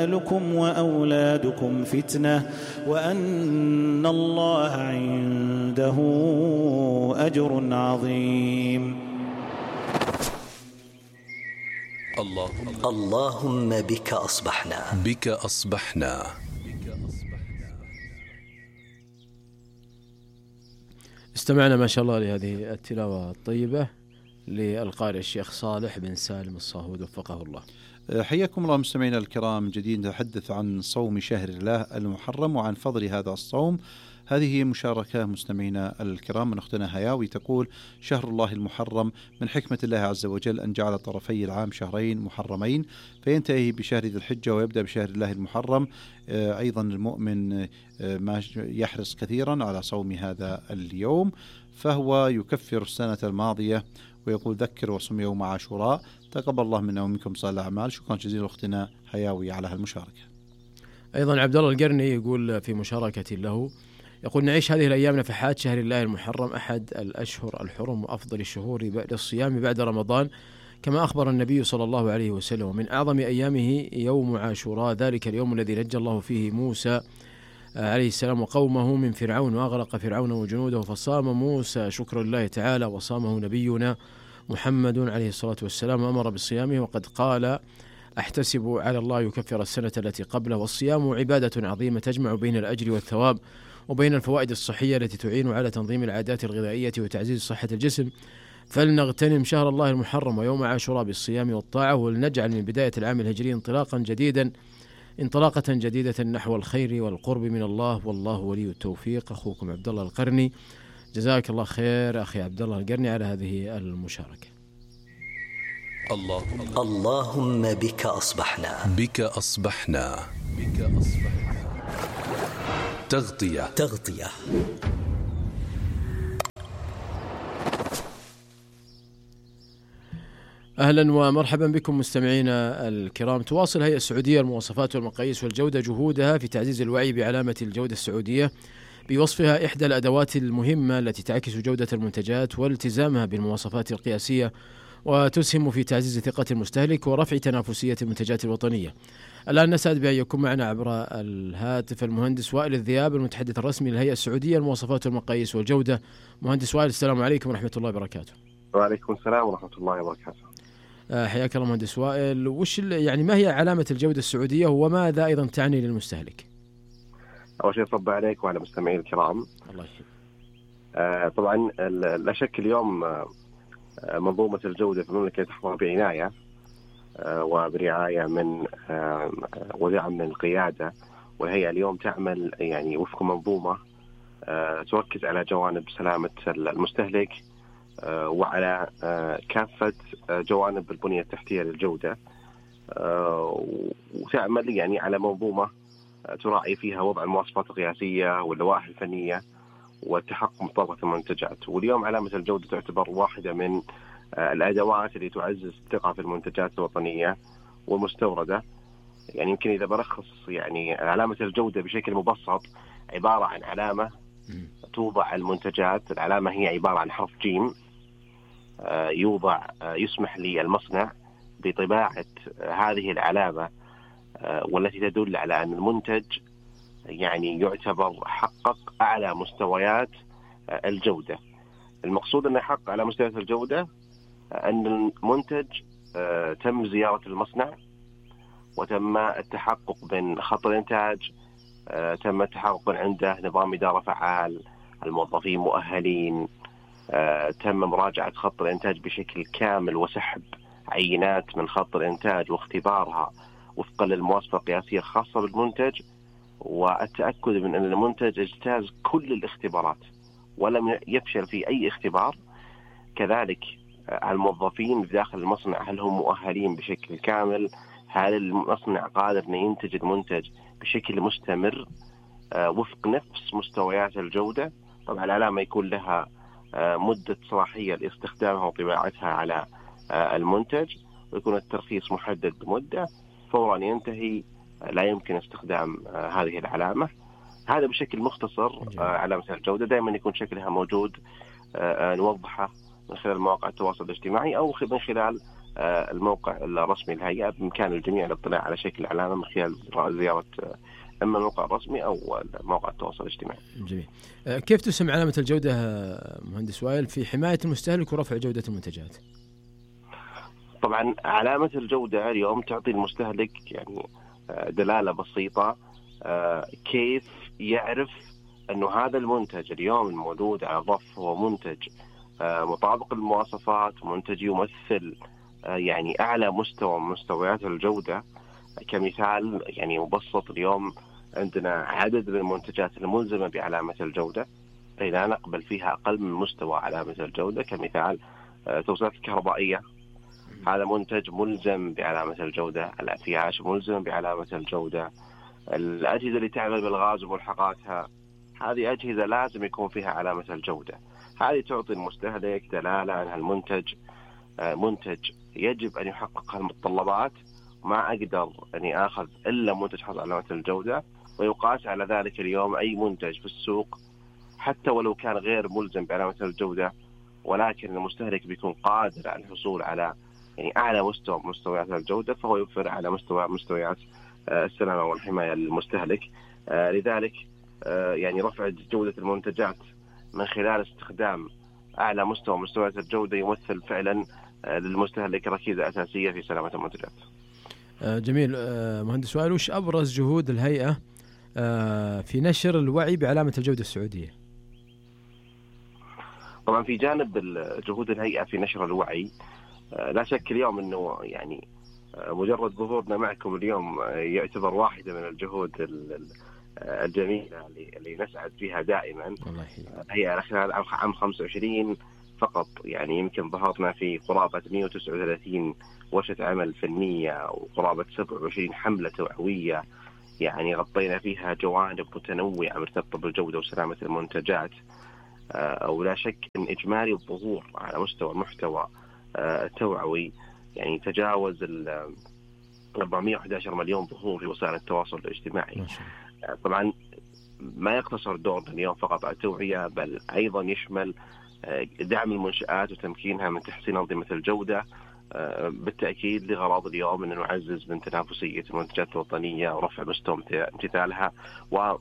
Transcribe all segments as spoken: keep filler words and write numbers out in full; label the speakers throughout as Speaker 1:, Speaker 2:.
Speaker 1: أموالكم وأولادكم فتنة وأن الله عنده أجر عظيم.
Speaker 2: اللهم, اللهم بك أصبحنا
Speaker 3: بك أصبحنا
Speaker 4: استمعنا ما شاء الله لهذه التلاوة الطيبة للقارئ الشيخ صالح بن سالم الصاهود وفقه الله.
Speaker 5: حياكم الله مستمعينا الكرام. جديد نتحدث عن صوم شهر الله المحرم وعن فضل هذا الصوم. هذه مشاركة مستمعينا الكرام من أختنا هياوي تقول: شهر الله المحرم من حكمة الله عز وجل أن جعل طرفي العام شهرين محرمين، فينتهي بشهر ذي الحجة ويبدأ بشهر الله المحرم. أيضا المؤمن ما يحرص كثيرا على صوم هذا اليوم، فهو يكفر السنة الماضية. ويقول: ذكر وصم يوم عاشوراء، تقبل الله منا ومنكم صالح الأعمال. شكرا جزيلا أختنا هياوي على هالمشاركة.
Speaker 4: أيضا عبد الله القرني يقول في مشاركة له، يقول: نعيش هذه الأيام نفحات شهر الله المحرم، أحد الأشهر الحرم وأفضل الشهور بعد الصيام بعد رمضان، كما أخبر النبي صلى الله عليه وسلم. ومن أعظم أيامه يوم عاشوراء، ذلك اليوم الذي نجى الله فيه موسى عليه السلام وقومه من فرعون وأغرق فرعون وجنوده، فصام موسى شكر الله تعالى، وصامه نبينا محمد عليه الصلاة والسلام أمر بصيامه، وقد قال: أحتسب على الله يكفر السنة التي قبله. والصيام عبادة عظيمة تجمع بين الأجر والثواب وبين الفوائد الصحية التي تعين على تنظيم العادات الغذائية وتعزيز صحة الجسم. فلنغتنم شهر الله المحرم ويوم عاشوراء بالصيام والطاعة، ولنجعل من بداية العام الهجري انطلاقا جديدا انطلاقة جديدة نحو الخير والقرب من الله، والله ولي التوفيق. أخوكم عبد الله القرني. جزاك الله خير أخي عبد الله القرني على هذه المشاركة.
Speaker 2: اللهم, اللهم بك أصبحنا
Speaker 3: بك أصبحنا بك أصبحنا تغطية
Speaker 2: تغطية
Speaker 4: أهلا ومرحبا بكم مستمعينا الكرام. تواصل هيئة السعودية المواصفات والمقاييس والجودة جهودها في تعزيز الوعي بعلامة الجودة السعودية، بوصفها إحدى الأدوات المهمة التي تعكس جودة المنتجات والتزامها بالمواصفات القياسية، وتسهم في تعزيز ثقة المستهلك ورفع تنافسية المنتجات الوطنية. الآن نسعد بأن يكون معنا عبر الهاتف المهندس وائل الذياب، المتحدث الرسمي للهيئة السعودية المواصفات والمقاييس والجودة. مهندس وائل، السلام عليكم ورحمة الله وبركاته.
Speaker 6: وعليكم السلام ورحمة الله وبركاته.
Speaker 4: حياك الله مهندس وائل. وش يعني ما هي علامة الجودة السعودية وماذا أيضا تعني للمستهلك؟
Speaker 6: أول شيء صب عليك وعلى مستمعين الكرام.
Speaker 4: الله يحفظك.
Speaker 6: آه طبعا لا شك اليوم آه منظومة الجودة في المملكة تحظى بعناية آه وبرعاية من آه ودعم من القيادة، والهيئة اليوم تعمل يعني وفق منظومة آه تركز على جوانب سلامة المستهلك آه وعلى آه كافة آه جوانب البنية التحتية للجودة، آه وتعمل يعني على منظومة آه تراعي فيها وضع المواصفات القياسية واللوائح الفنية والتحقق مطابقة المنتجات. واليوم علامة الجودة تعتبر واحدة من آه الأدوات اللي تعزز الثقة في المنتجات الوطنية والمستوردة. يعني يمكن إذا برخص يعني علامة الجودة بشكل مبسط عبارة عن علامة توضع المنتجات. العلامة هي عبارة عن حرف جيم آه يوضع آه يسمح للمصنع بطباعة آه هذه العلامة آه والتي تدل على أن المنتج يعني يعتبر حقق أعلى مستويات آه الجودة. المقصود أنه يحقق على مستويات الجودة آه أن المنتج آه تم زيارة المصنع وتم التحقق من خط الإنتاج، آه تم التحقق من عنده نظام إدارة فعال، الموظفين مؤهلين، آه تم مراجعة خط الإنتاج بشكل كامل وسحب عينات من خط الإنتاج واختبارها وفقا للمواصفة القياسية الخاصة بالمنتج، والتأكد من أن المنتج اجتاز كل الاختبارات ولم يفشل في أي اختبار. كذلك آه الموظفين داخل المصنع هل هم مؤهلين بشكل كامل، هل المصنع قادر أن ينتج المنتج بشكل مستمر آه وفق نفس مستويات الجودة. طبعا العلامة يكون لها آه مدة صلاحية لاستخدامها وطباعتها على آه المنتج، ويكون الترخيص محدد بمدة، فورا ينتهي آه لا يمكن استخدام آه هذه العلامة. هذا بشكل مختصر آه علامة الجودة. دائما يكون شكلها موجود آه نوضحه من خلال مواقع التواصل الاجتماعي أو من خلال الموقع الرسمي للهيئة، بإمكان الجميع الاطلاع على شكل علامة من خلال زيارة إما الموقع الرسمي أو موقع التواصل الاجتماعي.
Speaker 4: جميل. كيف تسمى علامة الجودة مهندس وائل في حماية المستهلك ورفع جودة المنتجات؟
Speaker 6: طبعا علامة الجودة اليوم تعطي المستهلك يعني دلالة بسيطة كيف يعرف أنه هذا المنتج اليوم الموجود على الرف هو منتج مطابق للمواصفات، منتج يمثل يعني أعلى مستوى من مستويات الجودة. كمثال يعني مبسط، اليوم عندنا عدد من المنتجات الملزمة بعلامة الجودة لا نقبل فيها أقل من مستوى علامة الجودة. كمثال توصيلات الكهربائية، هذا منتج ملزم بعلامة الجودة. الأفياش ملزم بعلامة الجودة. الأجهزة اللي تعمل بالغاز وملحقاتها، هذه أجهزة لازم يكون فيها علامة الجودة. هذه تعطي المستهلك دلالة أن المنتج منتج يجب أن يحقق المتطلبات، ما أقدر أني أخذ إلا منتج حصل علامة الجودة. ويقاس على ذلك اليوم أي منتج في السوق حتى ولو كان غير ملزم بعلامة الجودة، ولكن المستهلك بيكون قادر على الحصول على يعني أعلى مستوى من مستويات الجودة، فهو يوفر على مستوى مستويات السلامة والحماية للمستهلك. لذلك يعني رفع جودة المنتجات من خلال استخدام أعلى مستوى مستويات الجودة يمثل فعلا للمستهلك ركيزة أساسية في سلامة المنتجات.
Speaker 4: جميل. مهندس وائل، وش أبرز جهود الهيئة في نشر الوعي بعلامة الجودة السعودية؟
Speaker 6: طبعا في جانب جهود الهيئة في نشر الوعي، لا شك اليوم أنه يعني مجرد ظهورنا معكم اليوم يعتبر واحدة من الجهود الجميلة اللي نسعد فيها دائما. هي خلال عام خمسة وعشرين فقط يعني يمكن ظهرنا في قرابة مئة وتسعة وثلاثين ورشة عمل فنية وقرابة سبعة وعشرين حملة توعوية، يعني غطينا فيها جوانب متنوعة مرتبطة بالجودة وسلامة المنتجات. ولا شك أن إجمالي الظهور على مستوى المحتوى التوعوي يعني تجاوز ال أربعمئة وأحد عشر مليون ظهور في وسائل التواصل الاجتماعي. طبعا ما يقتصر دورنا اليوم فقط على التوعية، بل أيضا يشمل دعم المنشآت وتمكينها من تحسين أنظمة الجودة، بالتأكيد لغرض اليوم أن نعزز من تنافسية المنتجات الوطنية ورفع مستوى امتثالها و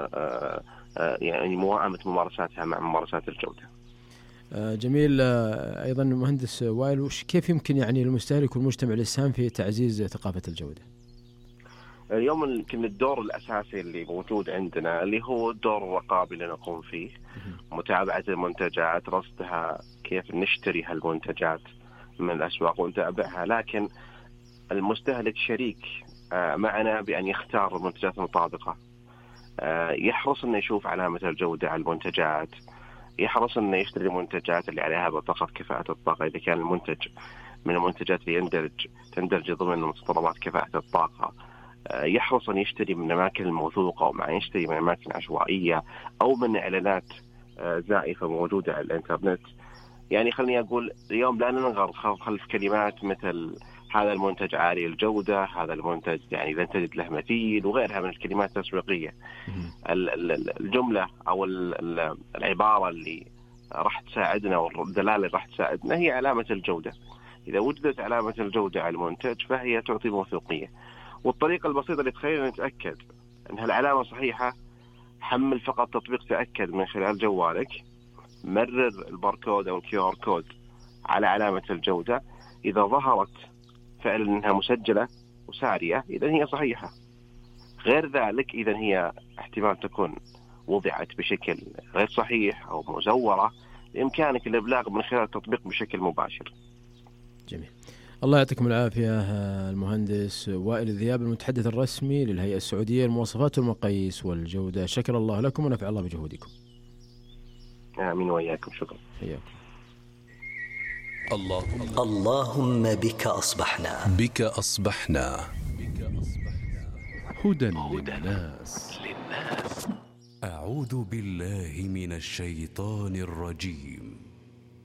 Speaker 6: يعني موائمة ممارساتها مع ممارسات الجودة.
Speaker 4: جميل. أيضا مهندس وائل، وش كيف يمكن يعني المستهلك والمجتمع الإسهام في تعزيز ثقافة الجودة؟
Speaker 6: اليوم يمكن الدور الأساسي اللي موجود عندنا اللي هو الدور الرقابي اللي نقوم فيه، متابعة المنتجات، رصدها، كيف نشتري هالمنتجات من الأسواق ونتابعها. لكن المستهلك شريك معنا بأن يختار المنتجات المطابقة، يحرص أنه يشوف علامة الجودة على المنتجات، يحرص أنه يشتري المنتجات اللي عليها بطاقة كفاءة الطاقة إذا كان المنتج من المنتجات اللي يندرج تندرج ضمن متطلبات كفاءة الطاقة، يحرص أن يشتري من أماكن موثوقة وما يشتري من أماكن عشوائية أو من إعلانات زائفة موجودة على الإنترنت. يعني خليني أقول اليوم لا ننغر خلف كلمات مثل هذا المنتج عالي الجودة، هذا المنتج يعني لن تجد له مثيل وغيرها من الكلمات التسويقية. الجملة أو العبارة اللي راح تساعدنا والدلالة اللي راح تساعدنا هي علامة الجودة. إذا وجدت علامة الجودة على المنتج فهي تعطي موثوقية. والطريقة البسيطة اللي تخلينا نتأكد أن هالعلامة صحيحة، حمل فقط تطبيق تأكد من خلال جوالك، مرر الباركود أو الكيو آر كود على علامة الجودة، إذا ظهرت فعلا أنها مسجلة وسارية إذا هي صحيحة، غير ذلك إذا هي احتمال تكون وضعت بشكل غير صحيح أو مزورة، بإمكانك الإبلاغ من خلال التطبيق بشكل مباشر.
Speaker 4: جميل. الله يعطيكم العافية المهندس وائل الذياب، المتحدث الرسمي للهيئة السعودية للمواصفات والمقاييس والجودة. شكر الله لكم ونفع الله بجهودكم.
Speaker 6: آمين وإياكم. شكرا.
Speaker 4: إياكم.
Speaker 3: اللهم
Speaker 2: اللهم بك أصبحنا
Speaker 3: بك أصبحنا
Speaker 7: هدى للناس. أعوذ بالله من الشيطان الرجيم.